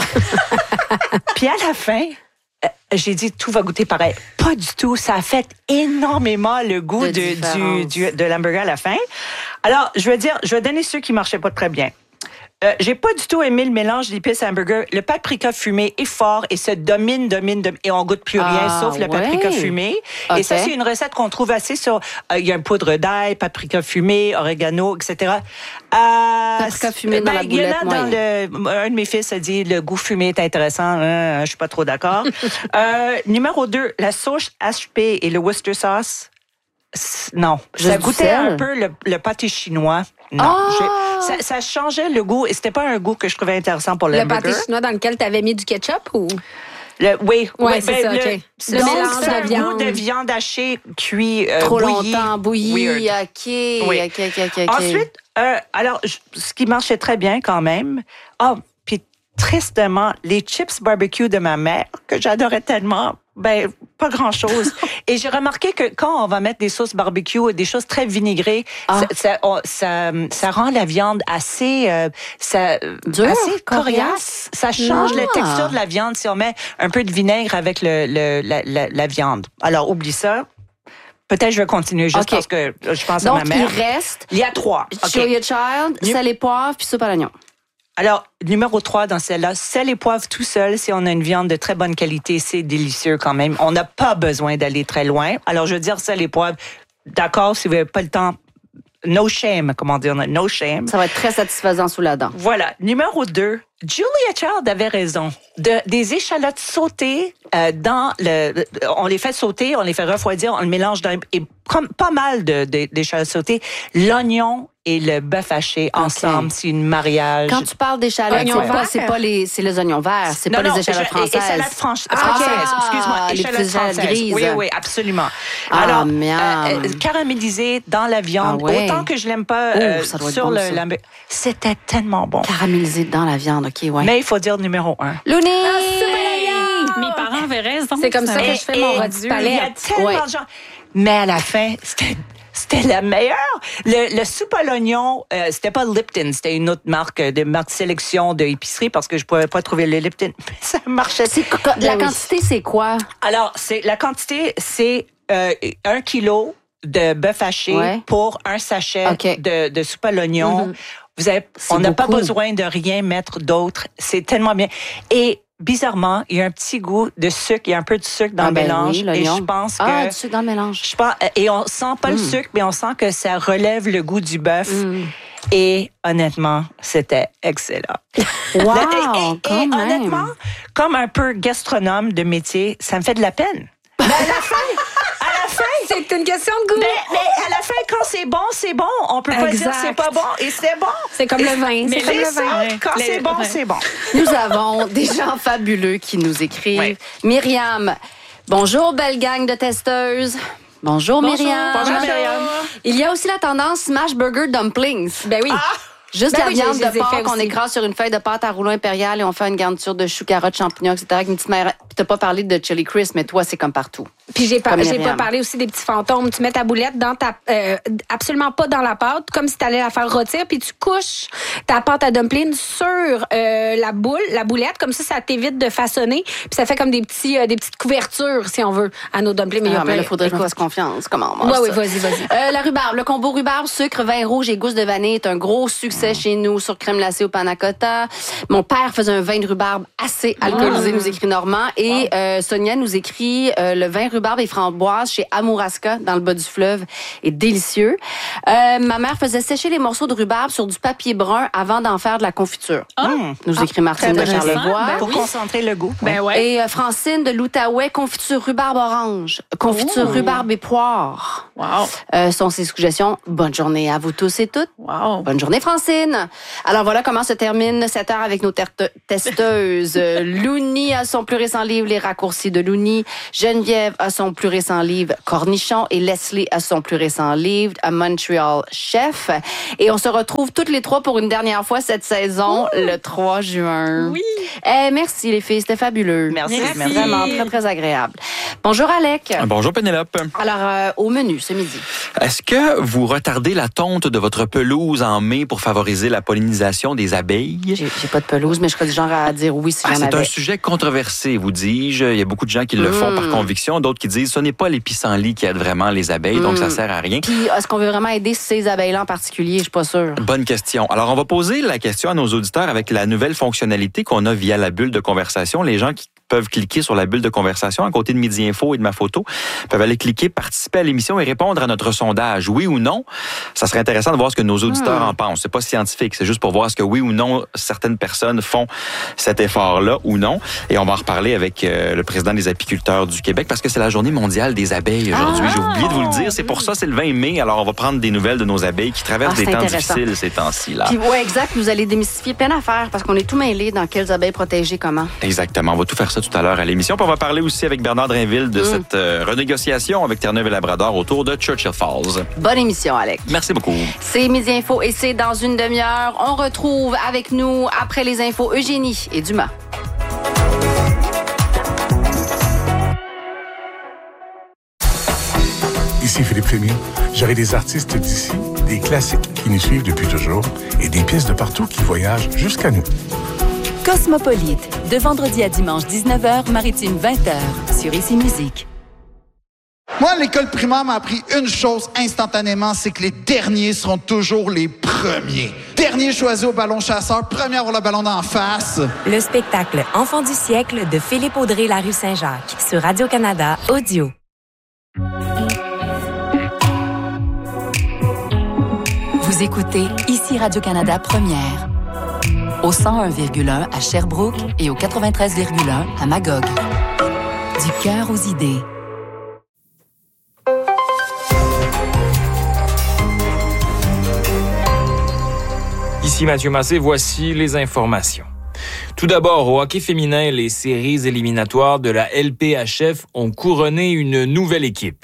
Puis à la fin... J'ai dit, tout va goûter pareil. Pas du tout. Ça a fait énormément le goût de, de, du, du, de l'hamburger à la fin. Alors, je vais dire, je vais donner ceux qui marchaient pas très bien. Euh, j'ai pas du tout aimé le mélange d'épices hamburger. Le paprika fumé est fort et se domine, domine, domine et on goûte plus rien ah, sauf le ouais. paprika fumé. Okay. Et ça, c'est une recette qu'on trouve assez sur... Il euh, y a un poudre d'ail, paprika fumé, oregano, et cetera. Euh, paprika fumé ben, dans la boulette, il y en a dans le, un de mes fils a dit, le goût fumé est intéressant. Euh, je suis pas trop d'accord. euh, numéro deux, la sauce H P et le Worcester sauce. Non, Juste ça goûtait un peu le, le pâté chinois. Non, oh! ça, ça changeait le goût et c'était pas un goût que je trouvais intéressant pour le hamburger. Le pâté chinois dans lequel tu avais mis du ketchup ou? Le, oui, oui, oui, c'est ben, ça, le, OK. Le mélange de viande. Goût de viande hachée, cuit, euh, trop bouillie. longtemps, bouillie, Weird. OK, oui. OK, OK, OK. Ensuite, euh, alors, je, ce qui marchait très bien quand même, ah, oh, puis tristement, les chips barbecue de ma mère, que j'adorais tellement, ben, pas grand-chose. Et j'ai remarqué que quand on va mettre des sauces barbecue et des choses très vinaigrées, ah. ça, ça, on, ça, ça rend la viande assez, euh, ça, Dur, assez coriace. Ça change ah. la texture de la viande si on met un peu de vinaigre avec le, le, la, la, la viande. Alors, oublie ça. Peut-être je vais continuer juste okay. parce que je pense Donc, à ma mère. Donc, il reste... Il y a trois. Julia okay. Child, Nup- sel et poivre, puis soupe à l'oignon. Alors, numéro trois dans celle-là, sel et poivre tout seul, si on a une viande de très bonne qualité, c'est délicieux quand même. On n'a pas besoin d'aller très loin. Alors, je veux dire, sel et poivre, d'accord, si vous n'avez pas le temps, no shame, comment dire, no shame. Ça va être très satisfaisant sous la dent. Voilà. Numéro deux, Julia Child avait raison. De, des échalotes sautées euh, dans le... On les fait sauter, on les fait refroidir, on le mélange dans... Et comme pas mal de, de, d'échalotes sautées. L'oignon et le bœuf haché okay. ensemble, c'est une mariage. Quand tu parles d'échalotes, c'est pas, c'est pas les, c'est les oignons verts, c'est non, pas non, les échalotes françaises. Échalotes franch- ah, françaises, excuse-moi, échalotes françaises. Grises. Oui, oui, absolument. Ah, Alors, euh, euh, caramélisé dans la viande, ah, ouais. autant que je l'aime pas euh, Ouh, sur bon, le, la, c'était tellement bon. Caramélisé dans la viande, ok, ouais. Mais il faut dire numéro un. Looney! Ah, mes parents avaient raison. C'est comme ça que je fais mon rôti palette. Il y a tellement ouais. de gens. Mais à la fin, c'était C'était la meilleure. Le, le soupe à l'oignon, euh, c'était pas Lipton, c'était une autre marque de marque sélection de épicerie parce que je pouvais pas trouver le Lipton. Mais ça marchait. C'est, la oui. quantité, c'est quoi? Alors, c'est la quantité, c'est euh, un kilo de bœuf haché ouais. pour un sachet okay. de, de soupe à l'oignon. Mm-hmm. Vous avez, on n'a pas besoin de rien mettre d'autre. C'est tellement bien. Et bizarrement, il y a un petit goût de sucre, il y a un peu de sucre dans ah, le ben mélange. Oui, et je pense que... Ah, du sucre dans le mélange. Je pense, et on sent pas mm. le sucre, mais on sent que ça relève le goût du bœuf. Mm. Et honnêtement, c'était excellent. Wow, et, et, quand et même. honnêtement, comme un peu gastronome de métier, ça me fait de la peine. Mais à la fin... C'est une question de goût. Mais, mais à la fin, quand c'est bon, c'est bon. On peut pas exact. dire c'est pas bon et c'est bon. C'est comme le vin. Mais c'est comme ça, le vin. quand Les, c'est bon, ouais. c'est bon. Nous avons des gens fabuleux qui nous écrivent. Oui. Myriam, bonjour belle gang de testeuses. Bonjour, bonjour Myriam. Bonjour Myriam. Il y a aussi la tendance Smash Burger Dumplings. Ben oui. Ah! Juste Ben la oui, viande je- je les de ai porc fait qu'on aussi. écrase sur une feuille de pâte à rouleau impérial et on fait une garniture de choux, carottes, champignons, et cetera avec une petite mer... Puis t'as pas parlé de chili crisp, mais toi, c'est comme partout. Puis j'ai pas, Comme j'ai pas Myriam. parlé aussi des petits fantômes. Tu mets ta boulette dans ta, euh, absolument pas dans la pâte, comme si t'allais la faire rôtir, puis tu couches ta pâte à dumpling sur euh, la boule, la boulette, comme ça, ça t'évite de façonner, puis ça fait comme des petits, euh, des petites couvertures, si on veut, à nos dumplings. Mais il y a Ah, mais plein- là, faudrait qu'on fasse confiance. Comment on mange Ouais, oui, ça? vas-y, vas-y. Euh, la rhubarbe, le combo rhubarbe, sucre, vin rouge et gousse de vanille est un gros succès chez nous sur crème glacée au panna cotta. Mon père faisait un vin de rhubarbe assez alcoolisé, nous écrit Normand. Et euh, Sonia nous écrit euh, le vin rhubarbe et framboise chez Amouraska, dans le bas du fleuve, est délicieux. Euh, ma mère faisait sécher les morceaux de rhubarbe sur du papier brun avant d'en faire de la confiture. Mmh. Nous écrit Martine de très intéressant. Charlevoix. Ben Pour oui. concentrer le goût. Ben ouais. Et euh, Francine de l'Outaouais, confiture rhubarbe orange, confiture Oh. rhubarbe et poire. Wow. Euh, sont ses suggestions. Bonne journée à vous tous et toutes. Wow. Bonne journée, Francine. Alors voilà comment se termine cette heure avec nos terte- testeuses. Euh, Louni a son plus récent livre, Les raccourcis de Louni. Geneviève a son plus récent livre, Cornichon. Et Leslie a son plus récent livre, A Montreal Chef. Et on se retrouve toutes les trois pour une dernière fois cette saison, le trois juin. Oui. Eh, merci les filles, c'était fabuleux. Merci, Merci. merci. Vraiment très, très agréable. Bonjour Alec. Bonjour Pénélope. Alors, euh, au menu ce midi. Est-ce que vous retardez la tonte de votre pelouse en mai pour favoriser la pollinisation des abeilles? J'ai j'ai pas de pelouse, mais je serais du genre à dire oui si Ah, j'en c'est avais. un sujet controversé, vous dis-je. Il y a beaucoup de gens qui le font Mm. par conviction, d'autres qui disent ce n'est pas les pissenlits qui aident vraiment les abeilles, donc Mm. ça sert à rien. Puis, est-ce qu'on veut vraiment aider ces abeilles-là en particulier? Je suis pas sûre. Bonne question. Alors, on va poser la question à nos auditeurs avec la nouvelle fonctionnalité qu'on a via la bulle de conversation. Les gens qui peuvent cliquer sur la bulle de conversation à côté de Midi Info et de ma photo, peuvent aller cliquer, participer à l'émission et répondre à notre sondage, oui ou non. Ça serait intéressant de voir ce que nos auditeurs Hmm. en pensent. C'est pas scientifique, c'est juste pour voir ce que oui ou non certaines personnes font cet effort-là ou non. Et on va en reparler avec euh, le président des apiculteurs du Québec parce que c'est la journée mondiale des abeilles aujourd'hui. Ah! J'ai oublié de vous le dire. C'est pour ça, c'est le vingt mai. Alors, on va prendre des nouvelles de nos abeilles qui traversent Ah, c'est des temps intéressant. difficiles ces temps-ci. Là. Puis, ouais, exact. Vous allez démystifier plein d'affaires parce qu'on est tout mêlés dans quelles abeilles protéger comment. Exactement. On va tout faire ça tout à l'heure à l'émission. Puis on va parler aussi avec Bernard Drainville de Mm. cette euh, renégociation avec Terre-Neuve et Labrador autour de Churchill Falls. Bonne émission, Alex. Merci beaucoup. C'est Midi Info et c'est dans une demi-heure. On retrouve avec nous, après les infos, Eugénie et Dumas. Ici Philippe Fémy. J'aurai des artistes d'ici, des classiques qui nous suivent depuis toujours et des pièces de partout qui voyagent jusqu'à nous. Cosmopolite, de vendredi à dimanche dix-neuf heures, maritime vingt heures, sur Ici Musique. Moi, l'école primaire m'a appris une chose instantanément, c'est que les derniers seront toujours les premiers. Dernier choisi au ballon chasseur, premier à avoir le ballon d'en face. Le spectacle Enfant du siècle de Philippe Audrey La Rue Saint-Jacques sur Radio-Canada Audio. Vous écoutez Ici Radio-Canada Première. Au cent un virgule un à Sherbrooke et au quatre-vingt-treize virgule un à Magog. Du cœur aux idées. Ici Mathieu Massé, voici les informations. Tout d'abord, au hockey féminin, les séries éliminatoires de la L P H F ont couronné une nouvelle équipe.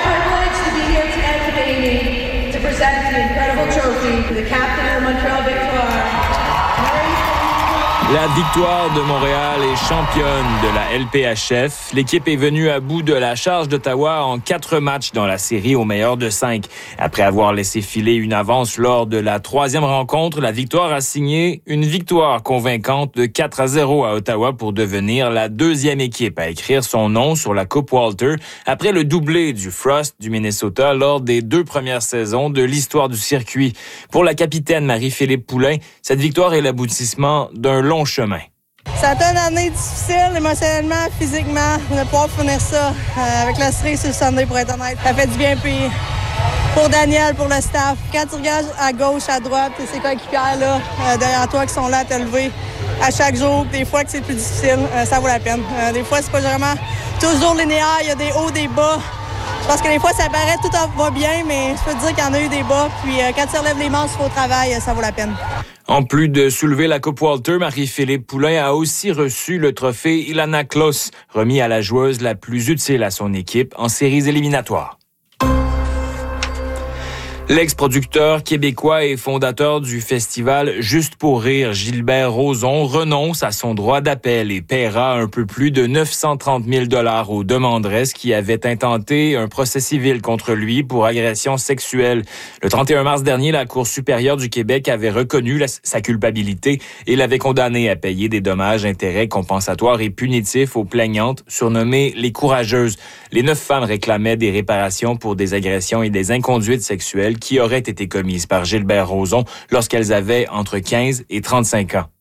La victoire de Montréal est championne de la L P H F. L'équipe est venue à bout de la charge d'Ottawa en quatre matchs dans la série au meilleur de cinq. Après avoir laissé filer une avance lors de la troisième rencontre, la victoire a signé une victoire convaincante de quatre à zéro à Ottawa pour devenir la deuxième équipe à écrire son nom sur la Coupe Walter après le doublé du Frost du Minnesota lors des deux premières saisons de l'histoire du circuit. Pour la capitaine Marie-Philippe Poulain, cette victoire est l'aboutissement d'un long chemin. Ça a été une année difficile, émotionnellement, physiquement, de pouvoir finir ça euh, avec la cerise sur le Sunday, pour être honnête. Ça fait du bien, puis pour Daniel, pour le staff. Quand tu regardes à gauche, à droite, ces coéquipières là, euh, derrière toi qui sont là à te lever à chaque jour, des fois que c'est plus difficile, euh, ça vaut la peine. Euh, des fois, c'est pas vraiment toujours linéaire, il y a des hauts, des bas. Je pense que des fois, ça paraît tout va bien, mais je peux te dire qu'il y en a eu des bas. Puis euh, quand tu relèves les manches au travail, ça vaut la peine. En plus de soulever la Coupe Walter, Marie-Philippe Poulain a aussi reçu le trophée Ilana Kloss, remis à la joueuse la plus utile à son équipe en séries éliminatoires. L'ex-producteur québécois et fondateur du festival Juste pour rire, Gilbert Rozon, renonce à son droit d'appel et paiera un peu plus de neuf cent trente mille dollars aux demanderesses qui avaient intenté un procès civil contre lui pour agression sexuelle. Le trente et un mars dernier, la Cour supérieure du Québec avait reconnu la, sa culpabilité et l'avait condamné à payer des dommages, intérêts compensatoires et punitifs aux plaignantes surnommées les courageuses. Les neuf femmes réclamaient des réparations pour des agressions et des inconduites sexuelles qui auraient été commises par Gilbert Rozon lorsqu'elles avaient entre quinze et trente-cinq ans.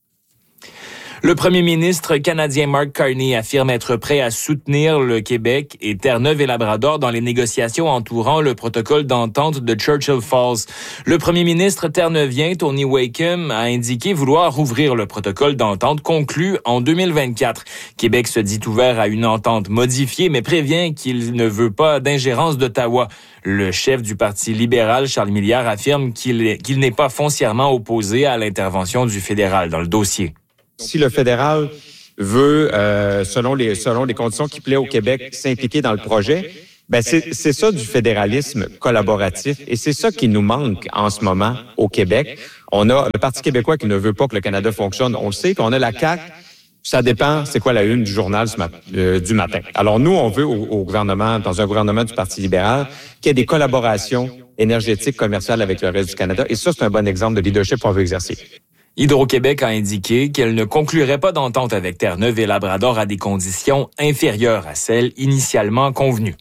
Le premier ministre canadien Mark Carney affirme être prêt à soutenir le Québec et Terre-Neuve et Labrador dans les négociations entourant le protocole d'entente de Churchill Falls. Le premier ministre terre-neuvien Tony Wakeham a indiqué vouloir rouvrir le protocole d'entente conclu en deux mille vingt-quatre. Québec se dit ouvert à une entente modifiée, mais prévient qu'il ne veut pas d'ingérence d'Ottawa. Le chef du Parti libéral, Charles Milliard, affirme qu'il est, qu'il n'est pas foncièrement opposé à l'intervention du fédéral dans le dossier. Si le fédéral veut, euh, selon les selon les conditions qui plaît au Québec, s'impliquer dans le projet, ben c'est c'est ça du fédéralisme collaboratif et c'est ça qui nous manque en ce moment au Québec. On a le Parti québécois qui ne veut pas que le Canada fonctionne, on le sait, puis on a la C A Q. Ça dépend, c'est quoi la une du journal ce mat- euh, du matin. Alors nous, on veut au, au gouvernement, dans un gouvernement du Parti libéral, qu'il y ait des collaborations énergétiques, commerciales avec le reste du Canada. Et ça, c'est un bon exemple de leadership qu'on veut exercer. Hydro-Québec a indiqué qu'elle ne conclurait pas d'entente avec Terre-Neuve et Labrador à des conditions inférieures à celles initialement convenues.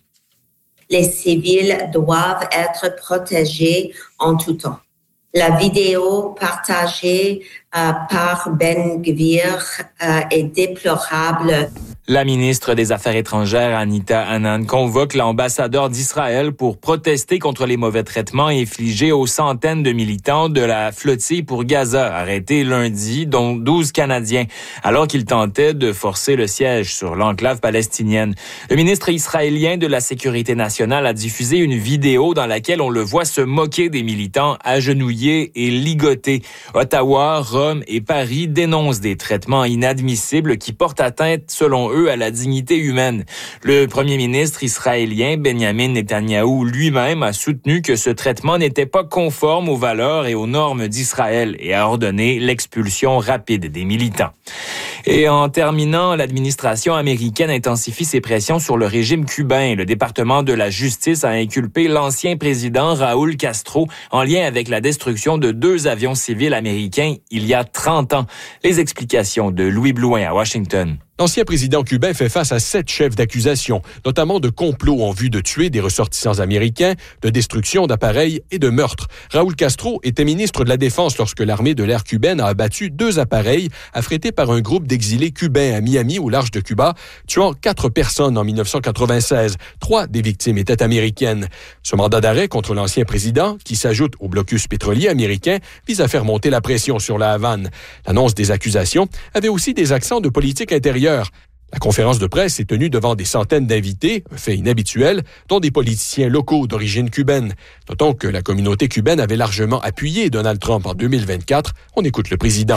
Les civils doivent être protégés en tout temps. La vidéo partagée euh, par Ben Gvir euh, est déplorable. La ministre des Affaires étrangères, Anita Anand, convoque l'ambassadeur d'Israël pour protester contre les mauvais traitements infligés aux centaines de militants de la flottille pour Gaza, arrêtés lundi, dont douze Canadiens, alors qu'ils tentaient de forcer le siège sur l'enclave palestinienne. Le ministre israélien de la Sécurité nationale a diffusé une vidéo dans laquelle on le voit se moquer des militants agenouillés et ligotés. Ottawa, Rome et Paris dénoncent des traitements inadmissibles qui portent atteinte, selon eux, à la dignité humaine. Le premier ministre israélien Benjamin Netanyahou lui-même a soutenu que ce traitement n'était pas conforme aux valeurs et aux normes d'Israël et a ordonné l'expulsion rapide des militants. Et en terminant, l'administration américaine intensifie ses pressions sur le régime cubain. Le département de la justice a inculpé l'ancien président Raúl Castro en lien avec la destruction de deux avions civils américains il y a trente ans. Les explications de Louis Blouin à Washington. L'ancien président cubain fait face à sept chefs d'accusation, notamment de complot en vue de tuer des ressortissants américains, de destruction d'appareils et de meurtre. Raúl Castro était ministre de la Défense lorsque l'armée de l'air cubaine a abattu deux appareils affrétés par un groupe d'exilés cubains à Miami, au large de Cuba, tuant quatre personnes en dix-neuf cent quatre-vingt-seize. Trois des victimes étaient américaines. Ce mandat d'arrêt contre l'ancien président, qui s'ajoute au blocus pétrolier américain, vise à faire monter la pression sur la Havane. L'annonce des accusations avait aussi des accents de politique intérieure. La conférence de presse s'est tenue devant des centaines d'invités, un fait inhabituel, dont des politiciens locaux d'origine cubaine. Notons que la communauté cubaine avait largement appuyé Donald Trump en deux mille vingt-quatre. On écoute le président.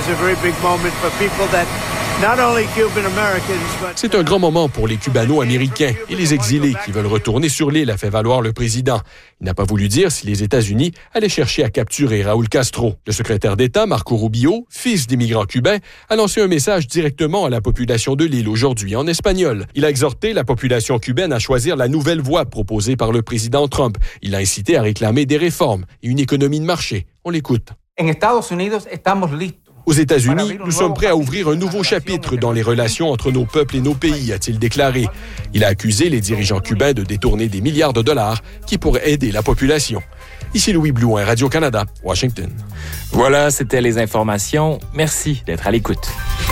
C'est un grand moment pour les Cubano-Américains et les exilés qui veulent retourner sur l'île, a fait valoir le président. Il n'a pas voulu dire si les États-Unis allaient chercher à capturer Raúl Castro. Le secrétaire d'État, Marco Rubio, fils d'immigrants cubains, a lancé un message directement à la population de l'île aujourd'hui en espagnol. Il a exhorté la population cubaine à choisir la nouvelle voie proposée par le président Trump. Il a incité à réclamer des réformes et une économie de marché. On l'écoute. Aux États-Unis, nous sommes prêts à ouvrir un nouveau chapitre dans les relations entre nos peuples et nos pays, a-t-il déclaré. Il a accusé les dirigeants cubains de détourner des milliards de dollars qui pourraient aider la population. Ici Louis Blouin, Radio-Canada, Washington. Voilà, c'était les informations. Merci d'être à l'écoute.